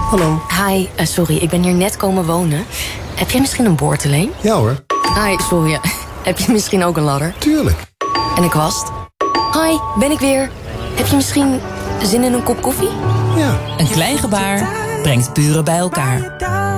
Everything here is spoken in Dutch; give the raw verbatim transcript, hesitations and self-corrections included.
Hallo. Hi, uh, sorry, ik ben hier net komen wonen. Heb jij misschien een boordeleen? Ja hoor. Hi, sorry. Heb je misschien ook een ladder? Tuurlijk. En een kwast? Hi, ben ik weer. Heb je misschien zin in een kop koffie? Ja. Een klein gebaar brengt buren bij elkaar.